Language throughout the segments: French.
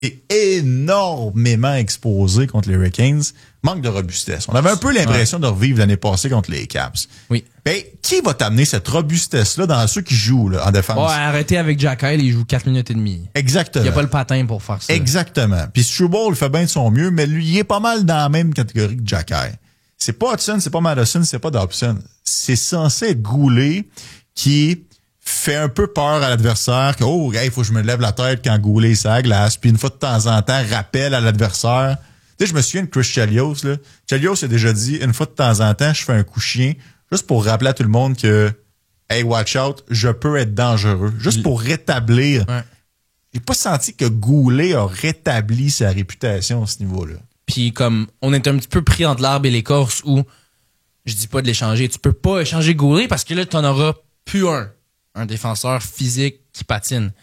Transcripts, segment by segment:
est énormément exposé contre les Hurricanes. Manque de robustesse. On avait un peu l'impression de revivre l'année passée contre les Caps. Oui. Ben, qui va t'amener cette robustesse-là dans ceux qui jouent là, en défense? Ouais, arrêtez avec Jack Kyle, il joue 4 minutes et demie. Exactement. Il n'y a pas le patin pour faire ça. Exactement. Puis Struble fait bien de son mieux, mais lui, il est pas mal dans la même catégorie que Jack Kyle. C'est pas Hudson, c'est pas Madison, c'est pas Dobson. C'est censé être Goulet qui fait un peu peur à l'adversaire, que il faut que je me lève la tête quand Goulet est à la glace, puis une fois de temps en temps, rappelle à l'adversaire. Tu sais, je me souviens de Chris Chelios, là. Chelios a déjà dit, une fois de temps en temps, je fais un coup chien, juste pour rappeler à tout le monde que, hey, watch out, je peux être dangereux. Juste pour rétablir. Ouais. J'ai pas senti que Goulet a rétabli sa réputation à ce niveau-là. Puis comme on est un petit peu pris entre l'arbre et l'écorce où je dis pas de l'échanger. Tu peux pas échanger Goulet parce que là, t'en auras plus un défenseur physique qui patine.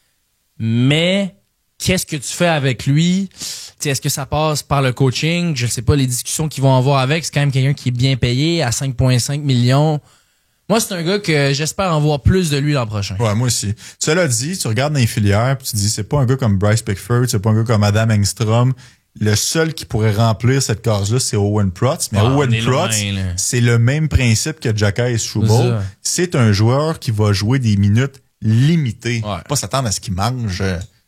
Mais qu'est-ce que tu fais avec lui? T'sais, est-ce que ça passe par le coaching? Je sais pas, les discussions qu'ils vont avoir avec. C'est quand même quelqu'un qui est bien payé à 5,5 millions. Moi, c'est un gars que j'espère en voir plus de lui l'an prochain. Ouais, moi aussi. Cela dit, tu regardes dans les filières puis tu dis, c'est pas un gars comme Bryce Pickford, c'est pas un gars comme Adam Engstrom. Le seul qui pourrait remplir cette case-là, c'est Owen Protz. Mais Owen Protz, c'est le même principe que Jacky et Struble. C'est un joueur qui va jouer des minutes limitées. Ouais. Pas s'attendre à ce qu'il mange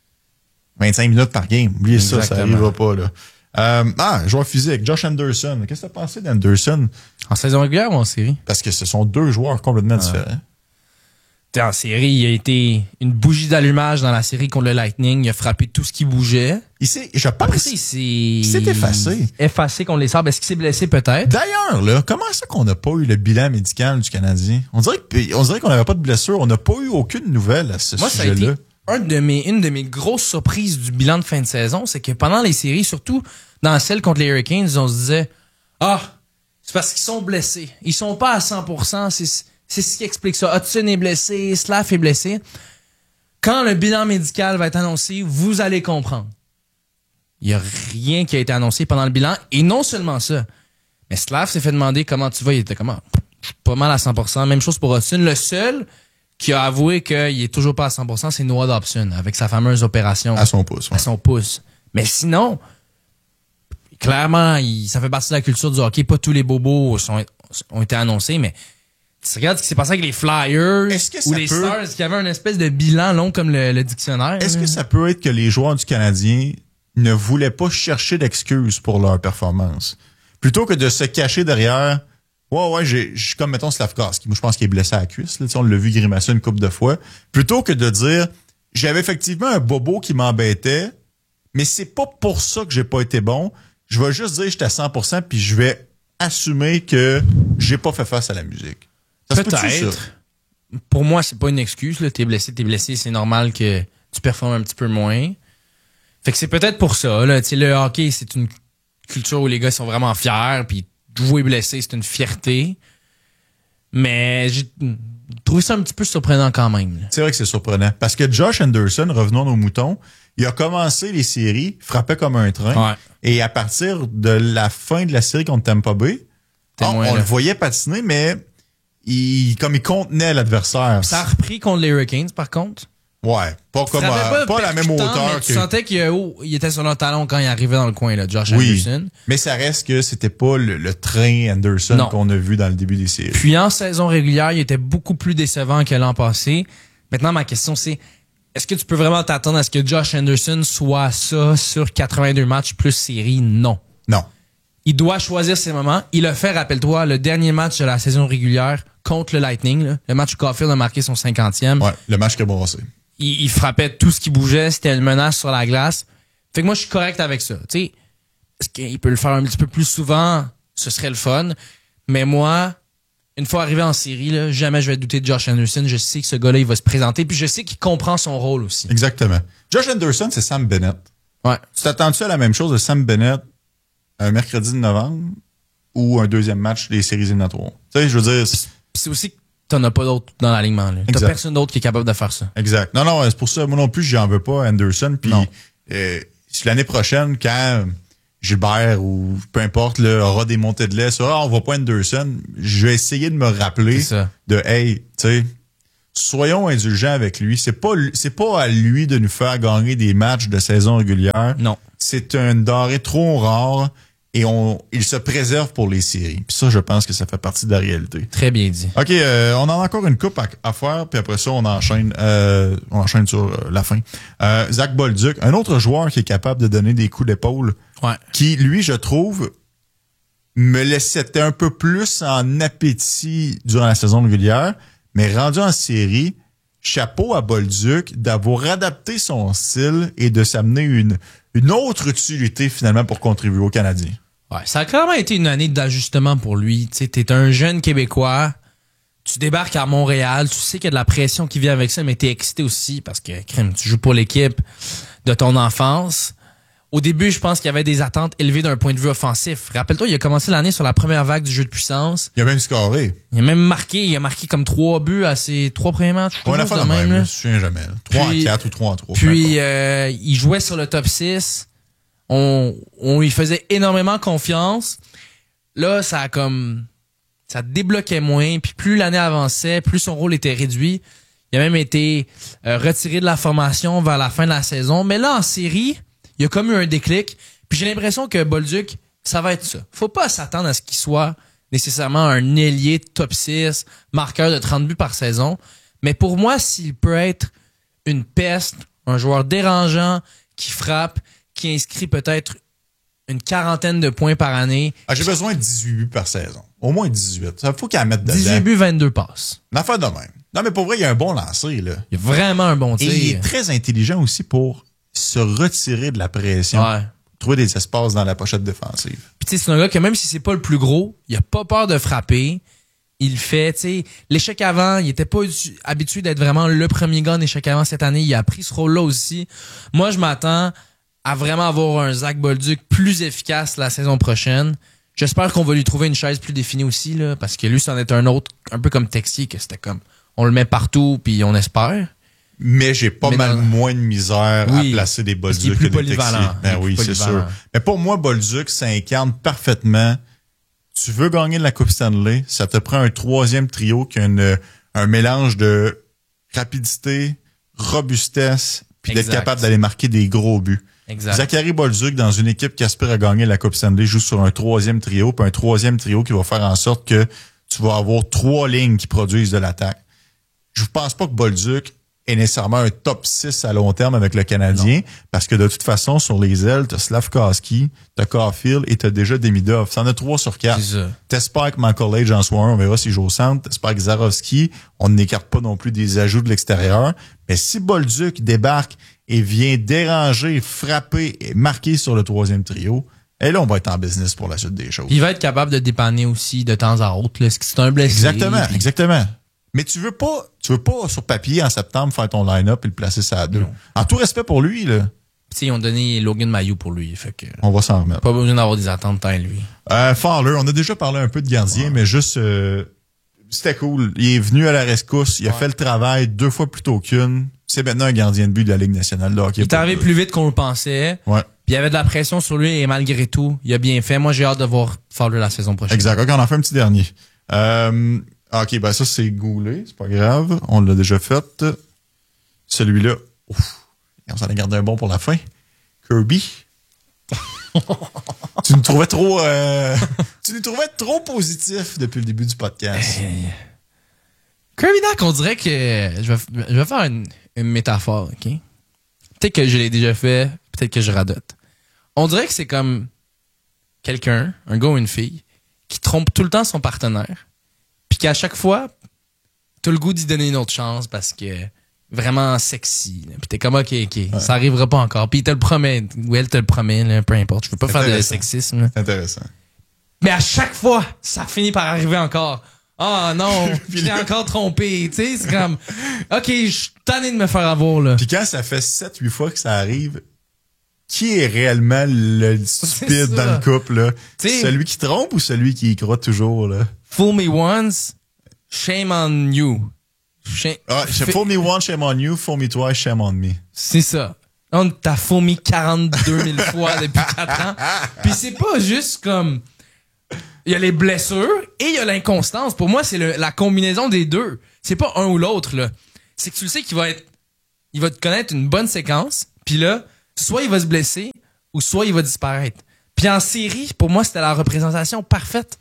25 minutes par game. Oubliez ça, ça n'arrivera pas, là. Joueur physique, Josh Anderson. Qu'est-ce que tu as pensé d'Anderson? En saison régulière ou en série? Parce que ce sont deux joueurs complètement différents. En série, il a été une bougie d'allumage dans la série contre le Lightning. Il a frappé tout ce qui bougeait. Je pense qu'il s'est effacé. Effacé contre les Sabres. Est-ce qu'il s'est blessé peut-être? D'ailleurs, là, comment ça qu'on n'a pas eu le bilan médical du Canadien? On dirait qu'on n'avait pas de blessure. On n'a pas eu aucune nouvelle à ce sujet-là. Ça a été une de mes grosses surprises du bilan de fin de saison, c'est que pendant les séries, surtout dans celle contre les Hurricanes, on se disait c'est parce qu'ils sont blessés. Ils sont pas à 100%. C'est ce qui explique ça. Hudson est blessé, Slav est blessé. Quand le bilan médical va être annoncé, vous allez comprendre. Il n'y a rien qui a été annoncé pendant le bilan. Et non seulement ça, mais Slav s'est fait demander comment tu vas. Il était comment? Je suis pas mal à 100%. Même chose pour Hudson. Le seul qui a avoué qu'il est toujours pas à 100%, c'est Noah Dobson, avec sa fameuse opération. À son pouce. Ouais. À son pouce. Mais sinon, clairement, ça fait partie de la culture du hockey. Pas tous les bobos ont été annoncés, mais tu regardes ce qui s'est passé avec les Flyers ou les Stars qui avaient une espèce de bilan long comme le dictionnaire. Est-ce que ça peut être que les joueurs du Canadien ne voulaient pas chercher d'excuses pour leur performance? Plutôt que de se cacher derrière j'ai comme mettons Slavkovski, moi je pense qu'il est blessé à la cuisse, là, on l'a vu grimacer une couple de fois. Plutôt que de dire j'avais effectivement un bobo qui m'embêtait, mais c'est pas pour ça que j'ai pas été bon. Je vais juste dire que j'étais à 100% puis je vais assumer que j'ai pas fait face à la musique. Peut-être. Pour moi, c'est pas une excuse. Là. T'es blessé, c'est normal que tu performes un petit peu moins. Fait que c'est peut-être pour ça. Là. Le hockey, c'est une culture où les gars sont vraiment fiers, puis jouer blessé, c'est une fierté. Mais j'ai trouvé ça un petit peu surprenant quand même. Là. C'est vrai que c'est surprenant. Parce que Josh Anderson, revenons aux moutons, il a commencé les séries, frappait comme un train. Ouais. Et à partir de la fin de la série contre Tampa Bay, on le voyait patiner, mais il contenait l'adversaire. Ça a repris contre les Hurricanes, par contre. Ouais, pas à la même hauteur que... Tu sentais qu'il était sur le talon quand il arrivait dans le coin, là, Josh Anderson. Mais ça reste que c'était pas le train Anderson qu'on a vu dans le début des séries. Puis en saison régulière, il était beaucoup plus décevant que l'an passé. Maintenant, ma question, c'est est-ce que tu peux vraiment t'attendre à ce que Josh Anderson soit ça sur 82 matchs plus série? Non. Non. Il doit choisir ses moments. Il a fait, rappelle-toi, le dernier match de la saison régulière contre le Lightning. Là. Le match où Caulfield a marqué son 50e. Ouais, le match qui a brassé. Il frappait tout ce qui bougeait. C'était une menace sur la glace. Fait que moi, je suis correct avec ça. Tu sais, est-ce qu'il peut le faire un petit peu plus souvent? Ce serait le fun. Mais moi, une fois arrivé en série, là, jamais je vais douter de Josh Anderson. Je sais que ce gars-là, il va se présenter. Puis je sais qu'il comprend son rôle aussi. Exactement. Josh Anderson, c'est Sam Bennett. Ouais. Tu t'attends-tu à la même chose de Sam Bennett un mercredi de novembre ou un deuxième match des séries éliminatoires? Tu sais, je veux dire... C'est aussi que t'en as pas d'autres dans l'alignement. T'as personne d'autre qui est capable de faire ça. Exact. Non, c'est pour ça. Moi non plus, j'en veux pas Anderson. Puis l'année prochaine, quand Gilbert ou peu importe là, aura des montées de lait sur on va pas Anderson, je vais essayer de me rappeler de hey, tu sais, soyons indulgents avec lui. C'est pas à lui de nous faire gagner des matchs de saison régulière. Non. C'est un denrée trop rare et il se préserve pour les séries. Puis ça, je pense que ça fait partie de la réalité. Très bien dit. OK, on en a encore une coupe à faire, puis après ça, on enchaîne sur la fin. Zach Bolduc, un autre joueur qui est capable de donner des coups d'épaule, Ouais. qui, lui, je trouve, me laissait un peu plus en appétit durant la saison régulière, mais rendu en série, chapeau à Bolduc d'avoir adapté son style et de s'amener une autre utilité finalement pour contribuer aux Canadiens. Ouais, ça a clairement été une année d'ajustement pour lui. Tu sais, t'es un jeune Québécois, tu débarques à Montréal, tu sais qu'il y a de la pression qui vient avec ça, mais t'es excité aussi parce que, crème, tu joues pour l'équipe de ton enfance. Au début, je pense qu'il y avait des attentes élevées d'un point de vue offensif. Rappelle-toi, il a commencé l'année sur la première vague du jeu de puissance. Il a même scoré. Il a marqué comme 3 buts à ses 3 premiers matchs. On a fait de même, je me souviens jamais. 3-4 ou 3-3. Puis, il jouait sur le top 6. On lui faisait énormément confiance. Là, ça débloquait moins. Puis plus l'année avançait, plus son rôle était réduit. Il a même été retiré de la formation vers la fin de la saison. Mais là, en série, il y a comme eu un déclic. Puis j'ai l'impression que Bolduc, ça va être ça. Faut pas s'attendre à ce qu'il soit nécessairement un ailier top 6, marqueur de 30 buts par saison. Mais pour moi, s'il peut être une peste, un joueur dérangeant, qui frappe, qui inscrit peut-être une 40aine de points par année. Ah, j'ai besoin de 18 buts par saison. Au moins 18. Ça faut qu'il en mette dedans. 18 buts, 22 passes. Une affaire de même. Non, mais pour vrai, il y a un bon lancer, là. Il y a vraiment un bon tir. Et il est très intelligent aussi pour se retirer de la pression. Ouais. Trouver des espaces dans la pochette défensive. Puis tu sais, c'est un gars que même si c'est pas le plus gros, il a pas peur de frapper. Il fait, tu sais, l'échec avant, il était pas habitué d'être vraiment le premier gars en échec avant cette année. Il a pris ce rôle-là aussi. Moi, je m'attends à vraiment avoir un Zach Bolduc plus efficace la saison prochaine. J'espère qu'on va lui trouver une chaise plus définie aussi, là, parce que lui, c'en est un autre, un peu comme Texier, que c'était comme, on le met partout puis on espère. Mais j'ai pas mal moins de misère à placer des Bolduc que des Texier. Ben oui, c'est sûr. Mais pour moi, Bolduc, ça incarne parfaitement. Tu veux gagner de la Coupe Stanley, ça te prend un troisième trio qui a un mélange de rapidité, robustesse, puis d'être capable d'aller marquer des gros buts. Exact. Zachary Bolduc, dans une équipe qui aspire à gagner la Coupe Stanley, joue sur un troisième trio, puis un troisième trio qui va faire en sorte que tu vas avoir 3 lignes qui produisent de l'attaque. Je pense pas que Bolduc est nécessairement un top 6 à long terme avec le Canadien, parce que de toute façon, sur les ailes, t'as Slavkovski, t'as Caulfield et t'as déjà Demidov. T'en as 3 sur 4. T'espères que McCullage en soit un, on verra s'il joue au centre. T'espères que Zarovski, on n'écarte pas non plus des ajouts de l'extérieur. Mais si Bolduc débarque et vient déranger, frapper et marquer sur le troisième trio, et là, on va être en business pour la suite des choses. Il va être capable de dépanner aussi de temps à autre, là. C'est un blessé. Exactement. Mais tu veux pas sur papier en septembre faire ton line-up et le placer ça à 2. En tout respect pour lui, là. Tu sais, ils ont donné Logan Mailloux pour lui, fait que. On va s'en remettre. Pas besoin d'avoir des attentes tant lui. Fowler, on a déjà parlé un peu de gardien, mais juste, c'était cool. Il est venu à la rescousse, il a fait le travail 2 fois plus tôt qu'une. C'est maintenant un gardien de but de la Ligue nationale de hockey. Il est arrivé plus vite qu'on le pensait. Ouais. Puis il y avait de la pression sur lui et malgré tout, il a bien fait. Moi, j'ai hâte de voir Fowler la saison prochaine. Exact. OK, on en fait un petit dernier. OK, ben ça, c'est Goulet. C'est pas grave. On l'a déjà fait. Celui-là, on s'en a gardé un bon pour la fin. Kirby. Tu nous trouvais trop positif depuis le début du podcast. Kirby Dach, on dirait que je vais faire une métaphore, OK? Peut-être que je l'ai déjà fait, peut-être que je radote. On dirait que c'est comme quelqu'un, un gars ou une fille, qui trompe tout le temps son partenaire, puis qu'à chaque fois, t'as le goût d'y donner une autre chance parce que vraiment sexy. Là. Puis t'es comme, OK, ça arrivera pas encore. Puis il te le promet, ou elle te le promet, là, peu importe. Je veux pas faire de sexisme. Là. C'est intéressant. Mais à chaque fois, ça finit par arriver encore. Ah non, je t'ai encore trompé. Tu sais, c'est comme, OK, je suis tanné de me faire avoir. Là. Puis quand ça fait 7-8 fois que ça arrive, qui est réellement le stupide dans le couple? Là? Celui qui trompe ou celui qui y croit toujours? Là? Fool me once, shame on you. Fool me once, shame on you. Fool me twice, shame on me. C'est ça. On t'a fool me 42 000 fois depuis 4 ans. Puis c'est pas juste comme... Il y a les blessures et il y a l'inconstance. Pour moi, c'est la combinaison des deux. C'est pas un ou l'autre, là. c'est que tu le sais qu'il il va te connaître une bonne séquence, puis là, soit il va se blesser, ou soit il va disparaître. Puis en série, pour moi, c'était la représentation parfaite.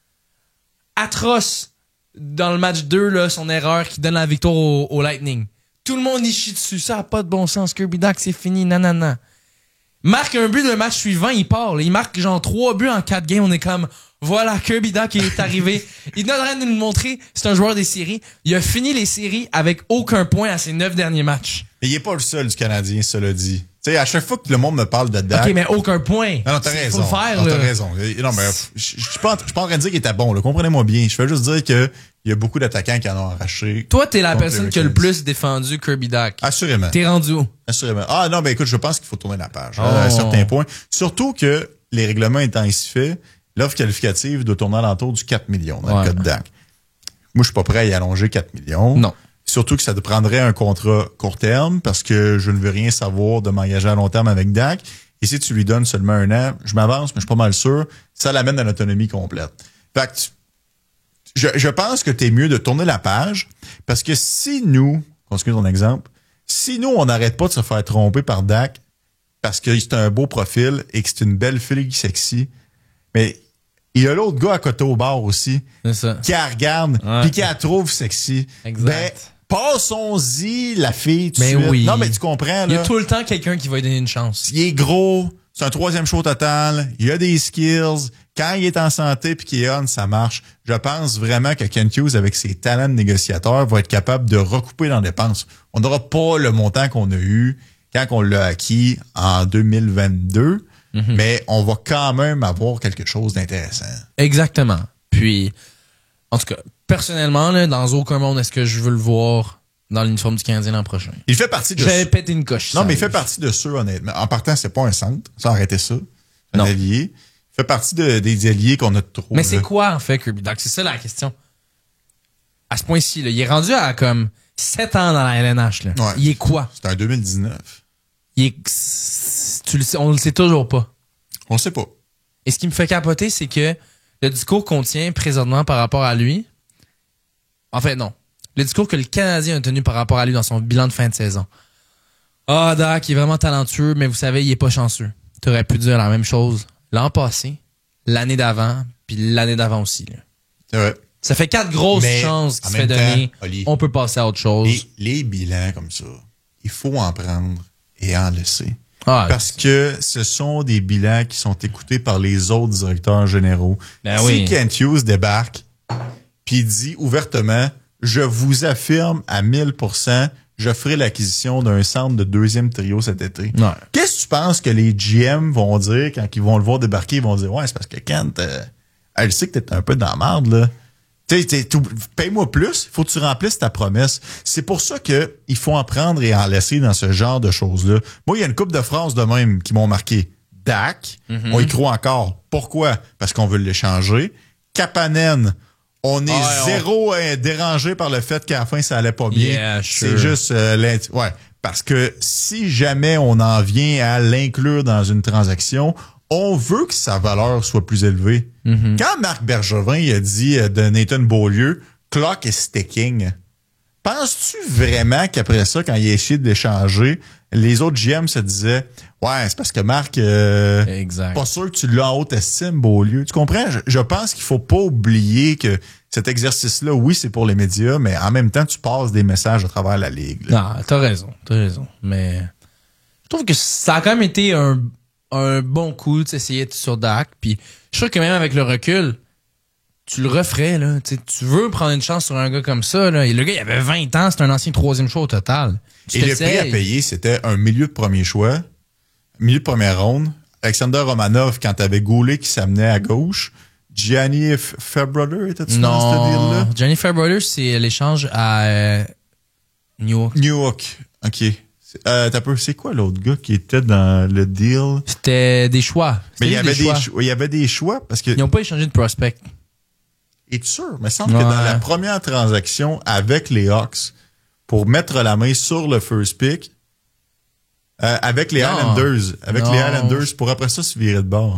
Atroce dans le match 2, là, son erreur qui donne la victoire au Lightning. Tout le monde y chie dessus. Ça n'a pas de bon sens. Kirby Dach, c'est fini. Nanana. Marque un but le match suivant, il part. Là. Il marque genre 3 buts en 4 games. On est comme, voilà, Kirby Dach est arrivé. Il est en train de nous le montrer. C'est un joueur des séries. Il a fini les séries avec aucun point à ses 9 derniers matchs. Mais il est pas le seul du Canadien, cela dit. Tu sais, à chaque fois que le monde me parle de Dach... OK, mais aucun point. Non, t'as raison. Faut le faire, non, là. t'as raison. Non, mais je suis pas en train de dire qu'il était bon, là. Comprenez-moi bien. Je veux juste dire que il y a beaucoup d'attaquants qui en ont arraché. Toi, t'es la personne qui a le plus défendu Kirby Dach. Assurément. T'es rendu où? Assurément. Ah non, ben écoute, je pense qu'il faut tourner la page à un certain point. Surtout que les règlements étant ainsi faits, l'offre qualificative doit tourner à l'entour du 4 millions dans le cas de Dach. Moi, je suis pas prêt à y allonger 4 millions. Non. Surtout que ça prendrait un contrat court terme parce que je ne veux rien savoir de m'engager à long terme avec Dach. Et si tu lui donnes seulement 1 an, je m'avance, mais je suis pas mal sûr, ça l'amène à l'autonomie complète. Fait que je pense que t'es mieux de tourner la page parce que si nous, continue ton exemple, si nous, on n'arrête pas de se faire tromper par Dach parce que c'est un beau profil et que c'est une belle fille sexy, mais il y a l'autre gars à côté au bar aussi C'est ça. qui la regarde puis qui la trouve sexy. Exact. Ben, passons-y la fille tout de Ben suite. oui. Non, mais tu comprends, là. Il y a tout le temps quelqu'un qui va lui donner une chance. Il est gros, c'est un 3e show total, il a des skills. Quand il est en santé puis qu'il est on, ça marche. Je pense vraiment que Kent Hughes, avec ses talents de négociateur, va être capable de recouper dans les dépenses. On n'aura pas le montant qu'on a eu quand on l'a acquis en 2022, mais on va quand même avoir quelque chose d'intéressant. Exactement. Puis, en tout cas, personnellement, là, dans aucun monde est-ce que je veux le voir dans l'uniforme du Canadien l'an prochain. Il fait partie de J'avais pété une coche. Non, mais il fait partie de ceux, honnêtement. En partant, c'est pas un centre. Ça, arrêtez ça. Un Non. allié. Il fait partie des alliés qu'on a trop. Mais c'est quoi, en fait, Kirby Dach? C'est ça la question. À ce point-ci, là, il est rendu à comme 7 ans dans la LNH. Là. Ouais. Il est quoi? C'est un 2019. Il est... Tu le sais, on le sait toujours pas. On sait pas. Et ce qui me fait capoter, c'est que le discours qu'on tient présentement par rapport à lui... En fait, non. Le discours que le Canadien a tenu par rapport à lui dans son bilan de fin de saison. Ah, Dach, il est vraiment talentueux, mais vous savez, il est pas chanceux. Tu aurais pu dire la même chose l'an passé, l'année d'avant, puis l'année d'avant aussi. Là. C'est vrai. Ça fait 4 grosses Mais, chances en qui se fait même temps, donner. Oli, On peut passer à autre chose. les bilans comme ça, il faut en prendre et en laisser. Ah, Parce que ce sont des bilans qui sont écoutés par les autres directeurs généraux. Ben si oui. Kent Hughes débarque puis dit ouvertement, je vous affirme à 1000%, je ferai l'acquisition d'un centre de 2e trio cet été. Ouais. Qu'est-ce que tu penses que les GM vont dire quand ils vont le voir débarquer? Ils vont dire, ouais, c'est parce que Kent, elle sait que t'es un peu dans la marde, là. Paye-moi plus, il faut que tu remplisses ta promesse. C'est pour ça que il faut en prendre et en laisser dans ce genre de choses-là. Moi, il y a une couple de phrases de même qui m'ont marqué. Dach, on y croit encore. Pourquoi? Parce qu'on veut l'échanger. Kapanen, on est zéro dérangé par le fait qu'à la fin, ça allait pas bien. Yeah, sure. C'est juste... ouais, parce que si jamais on en vient à l'inclure dans une transaction, on veut que sa valeur soit plus élevée. Quand Marc Bergevin il a dit de Nathan Beaulieu, clock is ticking, penses-tu vraiment qu'après ça, quand il a essayé de l'échanger, les autres GM se disaient, ouais, c'est parce que Marc, Exact. pas sûr que tu l'as en haute estime, Beaulieu. Tu comprends? Je pense qu'il faut pas oublier que cet exercice-là, oui, c'est pour les médias, mais en même temps, tu passes des messages à travers la ligue. Là. Non, t'as raison. Mais je trouve que ça a quand même été un bon coup d'essayer sur Dach. Puis je suis sûr que même avec le recul, tu le referais. Là. Tu veux prendre une chance sur un gars comme ça. Là. Et le gars, il avait 20 ans. C'est un ancien 3e choix au total. Et le prix à payer, c'était un milieu de premier choix, milieu de première ronde. Alexander Romanov, quand t'avais Goulet qui s'amenait à gauche. Gianni Fairbrother, était-tu dans ce deal-là? Gianni Fairbrother, c'est l'échange à New York. New York, OK. C'est quoi l'autre gars qui était dans le deal? C'était des choix. Mais il y avait choix. il y avait des choix parce que... Ils n'ont pas échangé de prospect. Es-tu sûr? Mais il semble que dans la première transaction avec les Hawks, pour mettre la main sur le first pick, avec les Islanders, pour après ça se virer de bord.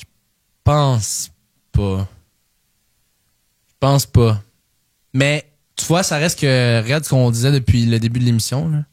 Je pense pas. Mais tu vois, ça reste que, regarde ce qu'on disait depuis le début de l'émission, là.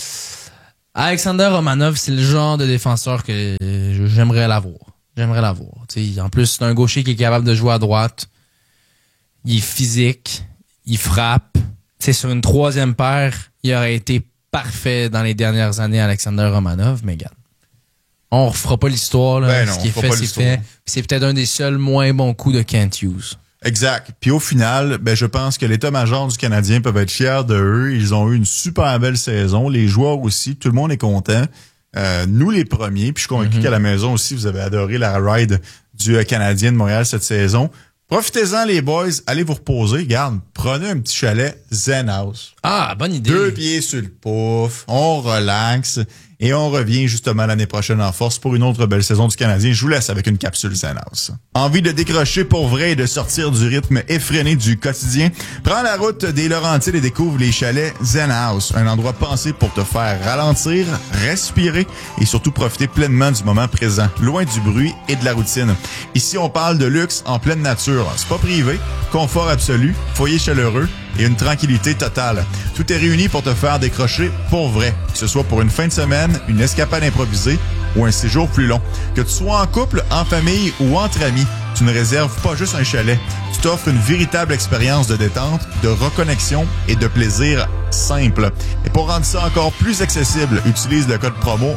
Alexander Romanov, c'est le genre de défenseur que j'aimerais l'avoir. T'sais, en plus, c'est un gaucher qui est capable de jouer à droite. Il est physique. Il frappe. T'sais, sur une troisième paire, il aurait été parfait dans les dernières années, Alexander Romanov. Mais regarde, on refera pas l'histoire. Là. Non, ce qui est fait, c'est fait. Puis c'est peut-être un des seuls moins bons coups de Kent Hughes. Exact. Puis au final, je pense que l'état-major du Canadien peut être fier de eux. Ils ont eu une super belle saison. Les joueurs aussi. Tout le monde est content. Nous, les premiers. Puis je suis convaincu qu'à la maison aussi, vous avez adoré la ride du Canadien de Montréal cette saison. Profitez-en, les boys. Allez vous reposer. Garde, prenez un petit chalet Zen House. Ah, bonne idée. 2 pieds sur le pouf. On relaxe. Et on revient justement l'année prochaine en force pour une autre belle saison du Canadien. Je vous laisse avec une capsule Zen House. Envie de décrocher pour vrai et de sortir du rythme effréné du quotidien? Prends la route des Laurentides et découvre les chalets Zen House. Un endroit pensé pour te faire ralentir, respirer et surtout profiter pleinement du moment présent, loin du bruit et de la routine. Ici, on parle de luxe en pleine nature. C'est pas privé, confort absolu, foyer chaleureux et une tranquillité totale. Tout est réuni pour te faire décrocher pour vrai. Que ce soit pour une fin de semaine, une escapade improvisée ou un séjour plus long. Que tu sois en couple, en famille ou entre amis, tu ne réserves pas juste un chalet. Tu t'offres une véritable expérience de détente, de reconnexion et de plaisir simple. Et pour rendre ça encore plus accessible, utilise le code promo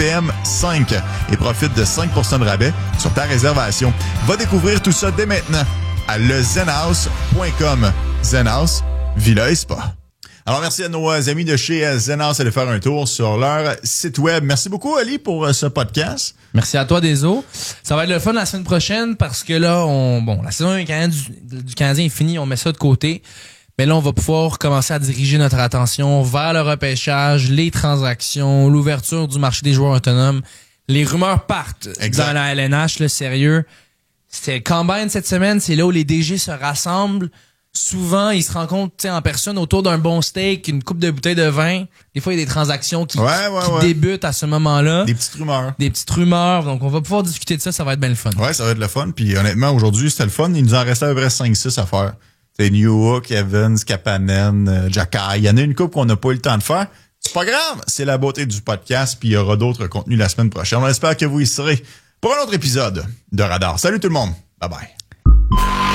BPM5 et profite de 5% de rabais sur ta réservation. Va découvrir tout ça dès maintenant à lezenhouse.com. Zenhouse, Villa et Spa. Alors, merci à nos amis de chez Zenhouse d'aller faire un tour sur leur site web. Merci beaucoup, Ali, pour ce podcast. Merci à toi, Deso. Ça va être le fun la semaine prochaine parce que là, la saison du Canadien est finie, on met ça de côté. Mais là, on va pouvoir commencer à diriger notre attention vers le repêchage, les transactions, l'ouverture du marché des joueurs autonomes. Les rumeurs partent dans la LNH, le sérieux. C'est Combine cette semaine, c'est là où les DG se rassemblent. Souvent, ils se rencontrent en personne autour d'un bon steak, une coupe de bouteilles de vin. Des fois, il y a des transactions qui débutent à ce moment-là. Des petites rumeurs. Donc, on va pouvoir discuter de ça. Ça va être bien le fun. Ouais, ça va être le fun. Puis honnêtement, aujourd'hui, c'était le fun. Il nous en restait à peu près 5-6 à faire. C'est Newhook, Evans, Kapanen, Jacky. Il y en a une coupe qu'on n'a pas eu le temps de faire. C'est pas grave. C'est la beauté du podcast. Puis il y aura d'autres contenus la semaine prochaine. On espère que vous y serez pour un autre épisode de Radar. Salut tout le monde. Bye bye.